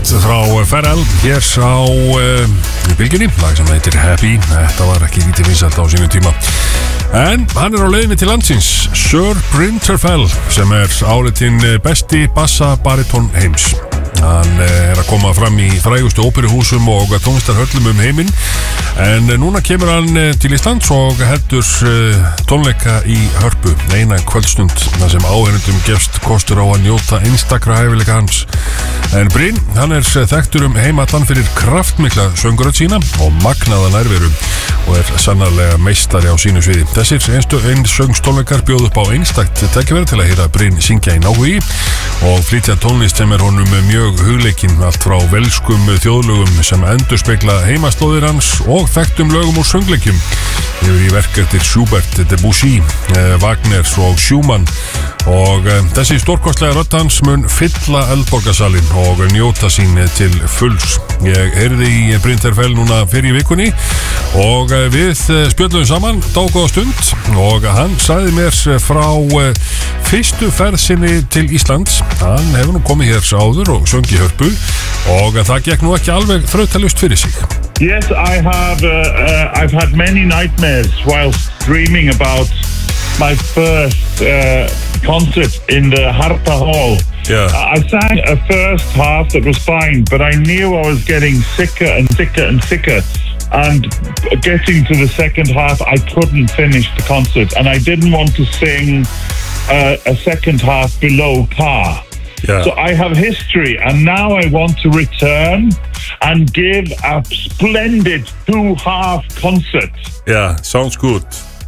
Tónlist frá Pharrell hér á bylgjunni, lag sem heitir Happy. Þetta var ekki lítið vinsælt á sínum tíma. En hann á leiðinni til landsins, Sir Bryn Terfel, sem álitin besti bassa-baritón heims. Hann að koma fram í frægustu óperuhúsum og tónlistarhöllum heiminn. En núna kemur hann til Íslands og heldur tónleika í Hörpu, eina kvöldstund þar sem áhorfendum gefst kostur á að njóta einstakra hæfileika hans. En Bryn, hann þekktur heimallan fyrir kraftmikla söngurödd sína og magnaða nærveru og sannarlega meistari á sínu sviði. Þessir einsöngstónleikar bjóð upp á einstakt tækifæri til að heyra Bryn syngja í náhugi og flytja tónlist sem honum mjög hugleikinn, allt frá velskum þjóðlögum sem endurspegla heimaslóðir hans og þekktum lögum og söngleikjum yfir í verk eftir Schubert, Debussy, Wagner og Schumann. Og þessi stórkostlega rödd hans mun fylla Eldborgarsalinn og njóta sín til fulls. Ég heyrði í Bryn Terfel núna fyrir í vikunni og við spjöllum saman dágóða stund og hann sagði mér frá fyrstu ferð sinni til Íslands. Hann hefur nú komið hér áður og söngi Hörpu og það gekk nú ekki alveg þrautalaust fyrir sig. Yes, I have. I've had many nightmares whilst dreaming about my first concert in the Harpa Hall. Yeah. I sang a first half that was fine, but I knew I was getting sicker and sicker and sicker. And getting to the second half, I couldn't finish the concert. And I didn't want to sing a second half below par. Yeah. So I have history, and now I want to return and give a splendid two-half concert. Yeah, sounds good.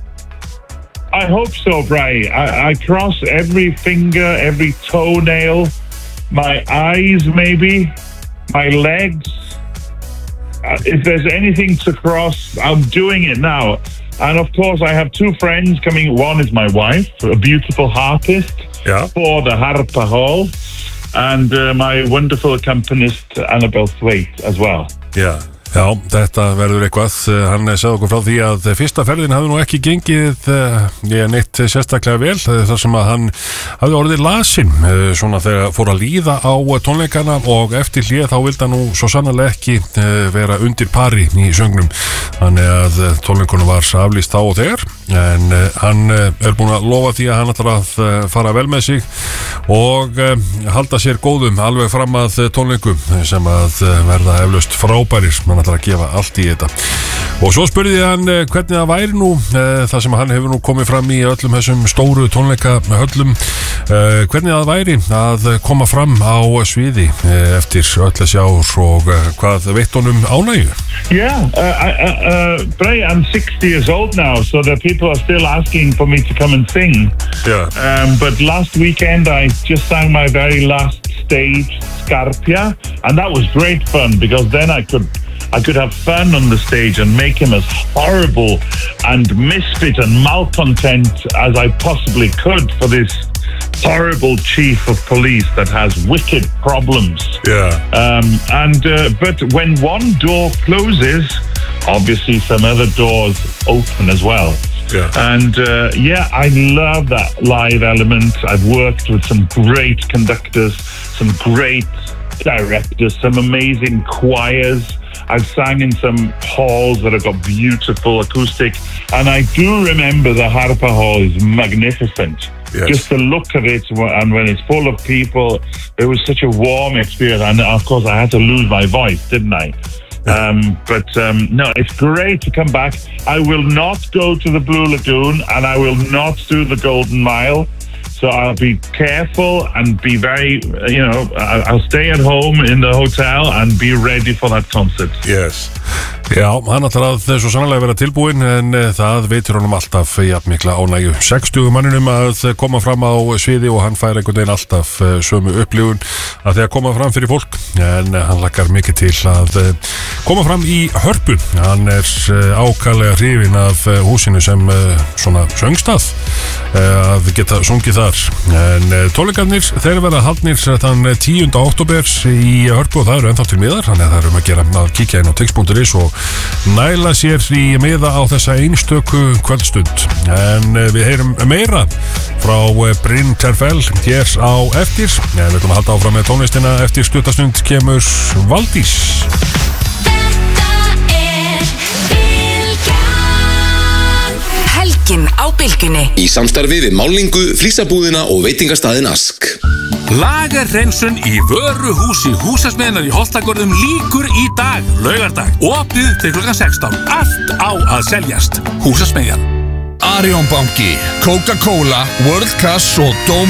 I hope so, Bray. I cross every finger, every toenail, my eyes maybe, my legs. If there's anything to cross, I'm doing it now. And of course, I have two friends coming. One is my wife, a beautiful harpist for the Harpa Hall, and my wonderful accompanist, Annabelle Thwaite, as well. Yeah. Já, þetta verður eitthvað. Hann sagði okkur frá því að fyrsta ferðin hafði nú ekki gengið neitt sérstaklega vel þar sem að hann hafði orðið lasinn svona þegar fór að líða á tónleikana og eftir hlið þá vildi hann nú svo sannarlega ekki vera undir pari í söngnum. Þannig að tónleikunum var aflýst þá og þegar, en hann búinn að lofa því að hann ætlar að fara vel með sig og halda sér góðum alveg fram að tónleikum sem að verða eflaust frábærir. Hann ætlar að gefa allt í þetta. Og svo spurði hann hvernig það væri nú það sem hann hefur nú komið fram í öllum þessum stóru tónleikahöllum, hvernig það væri að koma fram á sviði eftir öll þessi ár og hvað veitt honum ánægju? Yeah, Bray, I'm 60 years old now, so the people are still asking for me to come and sing. Yeah. But last weekend I just sang my very last stage, Scarpia, and that was great fun because then I could have fun on the stage and make him as horrible and misfit and malcontent as I possibly could for this horrible chief of police that has wicked problems. Yeah. But when one door closes, obviously some other doors open as well. Yeah. And I love that live element. I've worked with some great conductors, some great directors, some amazing choirs. I've sang in some halls that have got beautiful acoustic, and I do remember the Harpa Hall is magnificent. Yes. Just the look of it, and when it's full of people, it was such a warm experience. And of course, I had to lose my voice, didn't I? No, it's great to come back. I will not go to the Blue Lagoon, and I will not do the Golden Mile. So I'll be careful and be very, I'll stay at home in the hotel and be ready for that concert. Yes. Já, hann ætlar að svo sannlega vera tilbúinn, en það veitir honum alltaf jafnmikla ánægju. 60 manninum að koma fram á sviði og hann fær einhvern veginn alltaf sömu upplifun að þegar koma fram fyrir fólk, en hann lakkar mikið til að koma fram í Hörpu. Hann ákaflega hrifinn af húsinu sem svona söngstað að geta sungið þar. En tónleikarnir, þeir verða haldnir þann 10. október í Hörpu og það eru ennþá til miðar, þannig að það eru að gera að kíkja inn á tix.is og næla sér í miða á þessa einstöku kvöldstund. En við heyrum meira frá Bryn Terfel hér á eftir. Við ætlum að halda áfram með tónlistina. Eftir stuttastund kemur Valdís. Helgin á Bylgjunni í samstarfi við málingu, flísabúðina og veitingastaðinn Ask. Lagerhreinsun í vöruhúsi Húsasmiðjunnar í Holtagörðum lýkur í dag, laugardag. Opið til klukkan 16. Allt á að seljast. Húsasmiðjan. Arion banki, Coca-Cola, World Class og